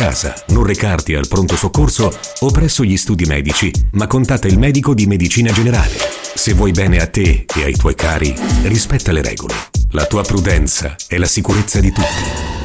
casa, non recarti al pronto soccorso o presso gli studi medici, ma contatta il medico di medicina generale. Se vuoi bene a te e ai tuoi cari, rispetta le regole. La tua prudenza è la sicurezza di tutti.